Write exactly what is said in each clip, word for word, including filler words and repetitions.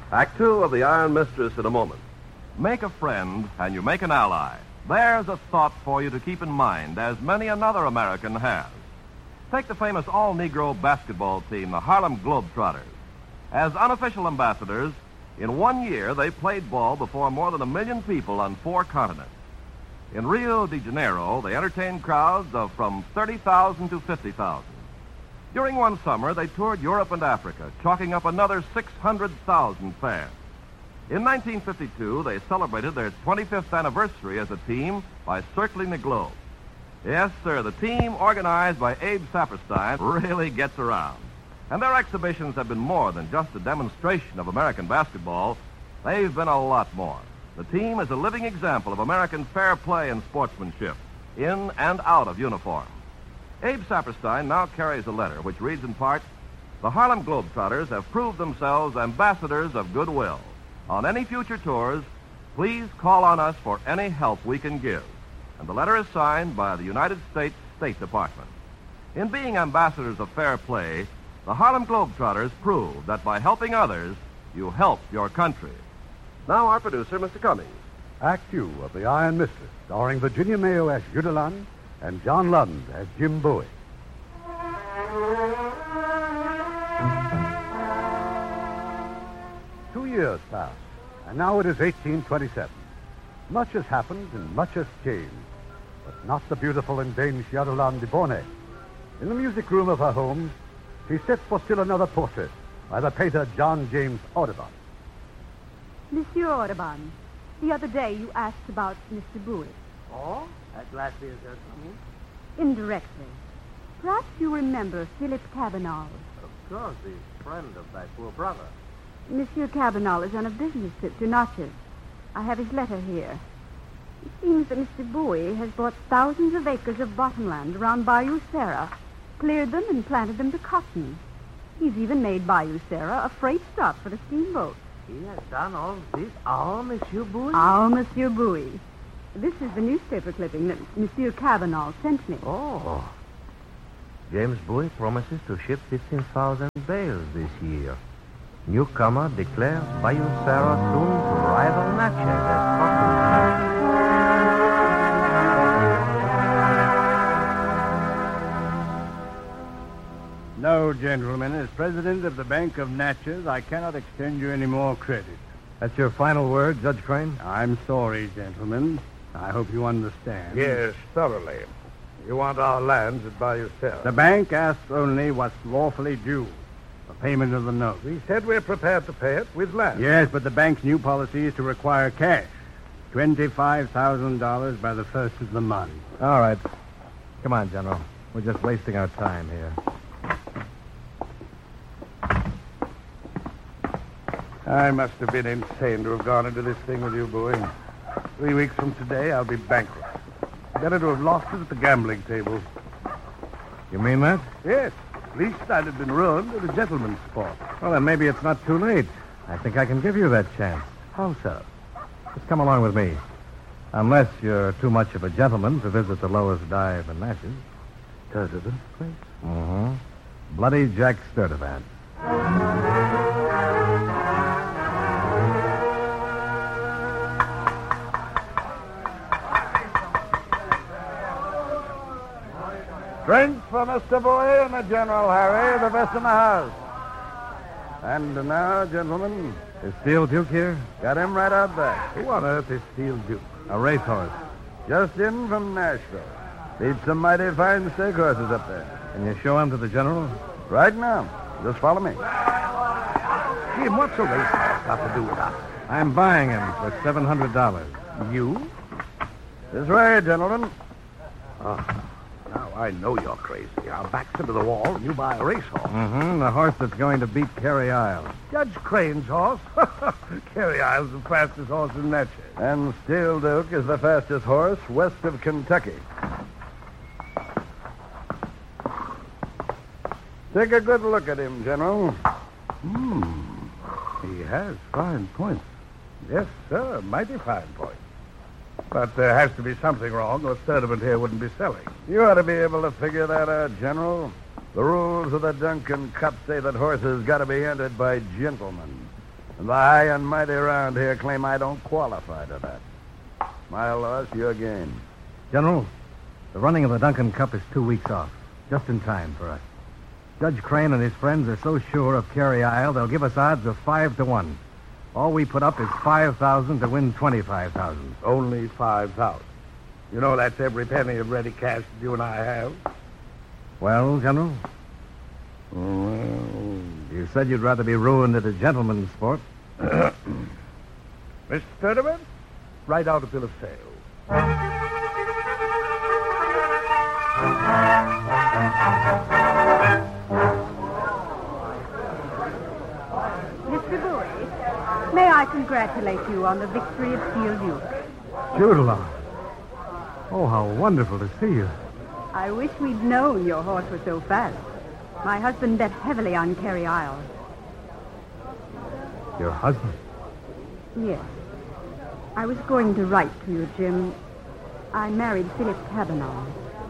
Act two of The Iron Mistress in a moment. Make a friend and you make an ally. There's a thought for you to keep in mind, as many another American has. Take the famous all-Negro basketball team, the Harlem Globetrotters. As unofficial ambassadors, in one year they played ball before more than a million people on four continents. In Rio de Janeiro, they entertained crowds of from thirty thousand to fifty thousand. During one summer, they toured Europe and Africa, chalking up another six hundred thousand fans. In nineteen fifty-two, they celebrated their twenty-fifth anniversary as a team by circling the globe. Yes, sir, the team organized by Abe Saperstein really gets around. And their exhibitions have been more than just a demonstration of American basketball. They've been a lot more. The team is a living example of American fair play and sportsmanship, in and out of uniform. Abe Saperstein now carries a letter which reads in part, "The Harlem Globetrotters have proved themselves ambassadors of goodwill. On any future tours, please call on us for any help we can give." And the letter is signed by the United States State Department. In being ambassadors of fair play, the Harlem Globetrotters prove that by helping others, you help your country. Now our producer, Mister Cummings. Act two of The Iron Mistress, starring Virginia Mayo as Judelan and John Lund as Jim Bowie. Two years passed, and now it is eighteen twenty-seven. Much has happened and much has changed, but not the beautiful and Danish Judelan de Borne. In the music room of her home, she sits for still another portrait by the painter John James Audubon. Monsieur Audubon, the other day you asked about Mister Bowie. Oh? At last is there something? Indirectly. Perhaps you remember Philip Cabanal. Of course, the friend of my poor brother. Monsieur Cabanal is on a business trip to Natchez. I have his letter here. It seems that Mister Bowie has bought thousands of acres of bottomland around Bayou Sarah, cleared them and planted them to cotton. He's even made Bayou Sarah a freight stop for the steamboat. He has done all this, our Monsieur Bowie? Our Monsieur Bowie. This is the newspaper clipping that Monsieur Cabanal sent me. Oh. James Bowie promises to ship fifteen thousand bales this year. Newcomer declares Bayou Sarah soon to rival Natchez as cotton. No, gentlemen. As president of the Bank of Natchez, I cannot extend you any more credit. That's your final word, Judge Crane? I'm sorry, gentlemen. I hope you understand. Yes, thoroughly. You want our lands at Bayou Sarah. The bank asks only what's lawfully due, the payment of the note. We said we're prepared to pay it with land. Yes, but the bank's new policy is to require cash. twenty-five thousand dollars by the first of the month. All right. Come on, General. We're just wasting our time here. I must have been insane to have gone into this thing with you, Bowie. Three weeks from today, I'll be bankrupt. Better to have lost it at the gambling table. You mean that? Yes. At least I'd have been ruined at a gentleman's sport. Well, then maybe it's not too late. I think I can give you that chance. How so? Just come along with me. Unless you're too much of a gentleman to visit the lowest dive in Natchez. Sturtevant, please? Mm-hmm. Bloody Jack Sturtevant. Drinks for Mister Bowie and the General Harry, the best in the house. And now, gentlemen, Is Steel Duke here? got him right out back. Who on earth is Steel Duke? A racehorse. Just in from Nashville. Beats some mighty fine stake horses up there. Can you show him to the General? Right now. Just follow me. Jim, what's a racehorse got to do with us? I'm buying him for seven hundred dollars. You? This way, gentlemen. Oh, now I know you're crazy. Our back's into the wall, and you buy a racehorse. Mm-hmm. The horse that's going to beat Carey Isle. Judge Crane's horse? Carey Isle's the fastest horse in Natchez. And Steel Duke is the fastest horse west of Kentucky. Take a good look at him, General. Hmm. He has fine points. Yes, sir. Mighty fine points. But there has to be something wrong, or Sturtevant here wouldn't be selling. You ought to be able to figure that out, General. The rules of the Duncan Cup say that horses got to be entered by gentlemen. And the high and mighty around here claim I don't qualify to that. My loss, your gain. General, the running of the Duncan Cup is two weeks off. Just in time for us. Judge Crane and his friends are so sure of Carey Isle, they'll give us odds of five to one. All we put up is five thousand to win twenty-five thousand. Only five thousand. You know that's every penny of ready cash that you and I have. Well, General? Well, You said you'd rather be ruined at a gentleman's sport. Mister Sturdivant, write out a bill of sale. Mister Bowie, may I congratulate you on the victory of Steel Duke? Judelon. Oh, how wonderful to see you. I wish we'd known your horse was so fast. My husband bet heavily on Carey Isle. Your husband? Yes. I was going to write to you, Jim. I married Philip Cavanaugh.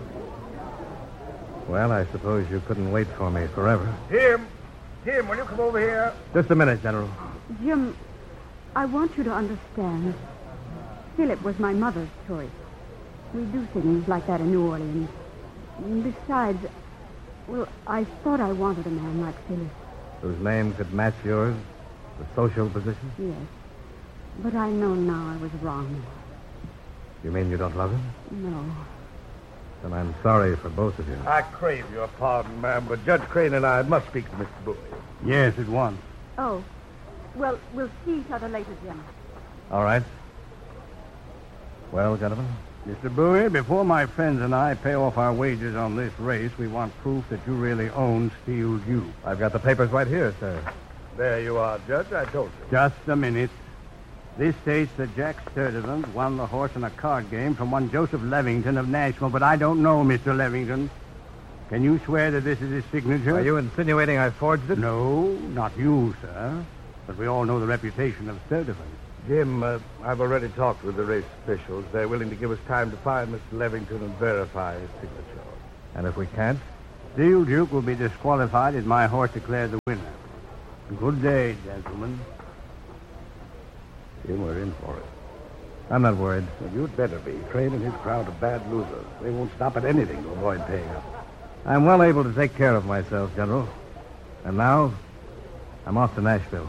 Well, I suppose you couldn't wait for me forever. Jim, Jim, will you come over here? Just a minute, General. Jim, I want you to understand. Philip was my mother's choice. We do things like that in New Orleans. And besides, well, I thought I wanted a man like Philip. Whose name could match yours? The social position? Yes. But I know now I was wrong. You mean you don't love him? No. Then I'm sorry for both of you. I crave your pardon, ma'am, but Judge Crane and I must speak to Mister Bowie. Yes, at once. Oh. Well, we'll see each other later, Jim. All right. Well, gentlemen? Mister Bowie, before my friends and I pay off our wages on this race, we want proof that you really own Steel Duke. I've got the papers right here, sir. There you are, Judge. I told you. Just a minute. This states that Jack Sturdivant won the horse in a card game from one Joseph Levington of Nashville, but I don't know Mister Levington. Can you swear that this is his signature? Are you insinuating I forged it? No, not you, sir. But we all know the reputation of Sturdivant. Jim, uh, I've already talked with the race officials. They're willing to give us time to find Mister Levington and verify his signature. And if we can't? Steel Duke will be disqualified as my horse declared the winner. Good day, gentlemen. Jim, we're in for it. I'm not worried. Well, you'd better be. Crane and his crowd are bad losers. They won't stop at anything to avoid paying up. I'm well able to take care of myself, General. And now, I'm off to Nashville.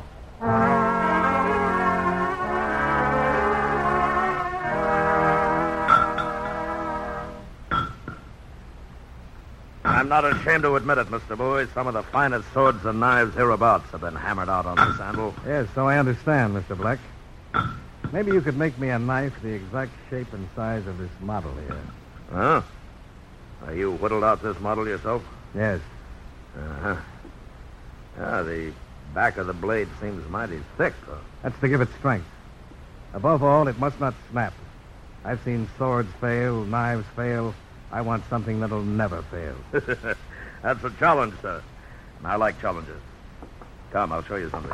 I'm not ashamed to admit it, Mister Bowie. Some of the finest swords and knives hereabouts have been hammered out on this handle. Yes, so I understand, Mister Black. Maybe you could make me a knife the exact shape and size of this model here. Huh? Are you whittled out this model yourself? Yes. Uh-huh. Yeah, the back of the blade seems mighty thick, though. That's to give it strength. Above all, it must not snap. I've seen swords fail, knives fail. I want something that'll never fail. That's a challenge, sir. And I like challenges. Come, I'll show you something.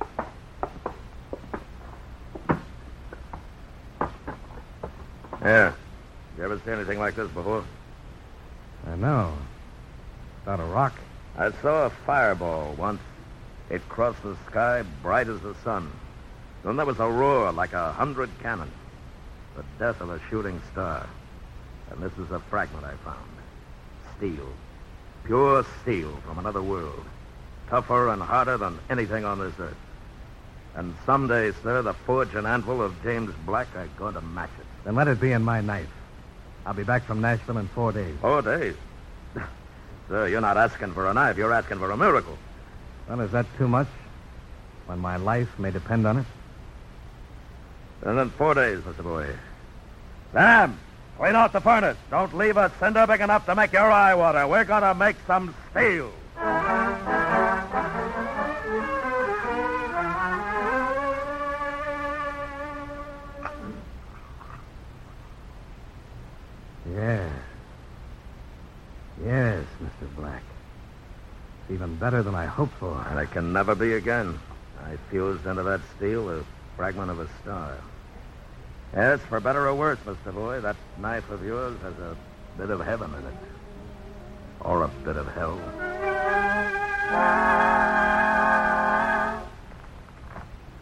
Yeah. You ever see anything like this before? I know. Not a rock. I saw a fireball once. It crossed the sky bright as the sun. Then there was a roar like a hundred cannon. The death of a shooting star. And this is a fragment I found. Steel. Pure steel from another world. Tougher and harder than anything on this earth. And someday, sir, the forge and anvil of James Black are going to match it. Then let it be in my knife. I'll be back from Nashville in four days. Four days? Sir, you're not asking for a knife. You're asking for a miracle. Well, is that too much? When my life may depend on it? And then four days, Mister Bowie. Sam, clean out the furnace. Don't leave a cinder big enough to make your eye water. We're going to make some steel. Yes. Yes, Mister Black. It's even better than I hoped for. And it can never be again. I fused into that steel a fragment of a star. Yes, for better or worse, Mister Bowie, that knife of yours has a bit of heaven in it. Or a bit of hell.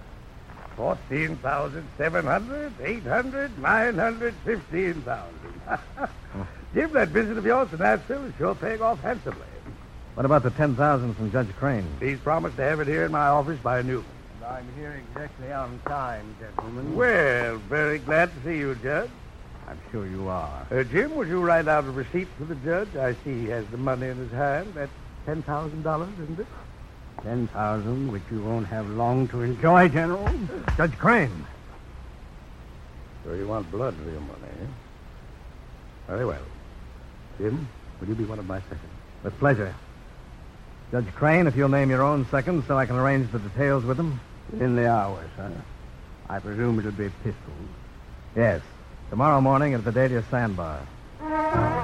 Fourteen thousand seven hundred, eight hundred, nine hundred, fifteen thousand. Jim, that visit of yours to Nashville is sure paying off handsomely. What about the ten thousand from Judge Crane? He's promised to have it here in my office by noon. I'm here exactly on time, gentlemen. Well, very glad to see you, Judge. I'm sure you are. Uh, Jim, would you write out a receipt for the judge? I see he has the money in his hand. That's ten thousand dollars, isn't it? Ten thousand, which you won't have long to enjoy, General. Judge Crane. So you want blood for your money, eh? Very well. Jim, will you be one of my seconds? With pleasure. Judge Crane, if you'll name your own second so I can arrange the details with him. In the hour, sir. I presume it'll be pistols. Yes. Tomorrow morning at the Dahlia Sandbar.